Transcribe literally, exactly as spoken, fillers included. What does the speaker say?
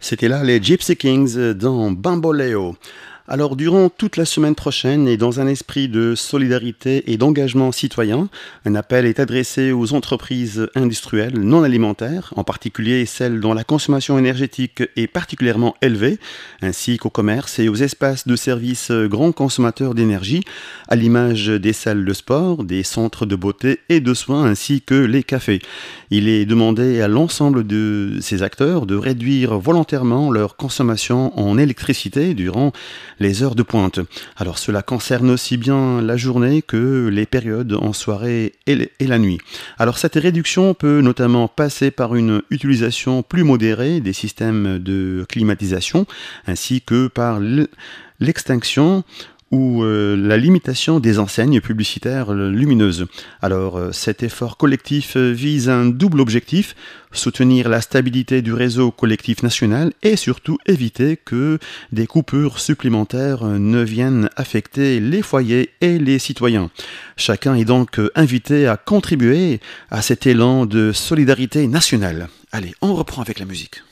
C'était là les Gypsy Kings dans Bamboleo. Alors, durant toute la semaine prochaine et dans un esprit de solidarité et d'engagement citoyen, un appel est adressé aux entreprises industrielles non alimentaires, en particulier celles dont la consommation énergétique est particulièrement élevée, ainsi qu'aux commerces et aux espaces de services grands consommateurs d'énergie, à l'image des salles de sport, des centres de beauté et de soins, ainsi que les cafés. Il est demandé à l'ensemble de ces acteurs de réduire volontairement leur consommation en électricité durant les heures de pointe. Alors cela concerne aussi bien la journée que les périodes en soirée et la nuit. Alors cette réduction peut notamment passer par une utilisation plus modérée des systèmes de climatisation ainsi que par l'extinction ou euh, la limitation des enseignes publicitaires lumineuses. Alors euh, cet effort collectif vise un double objectif, soutenir la stabilité du réseau collectif national et surtout éviter que des coupures supplémentaires ne viennent affecter les foyers et les citoyens. Chacun est donc invité à contribuer à cet élan de solidarité nationale. Allez, on reprend avec la musique.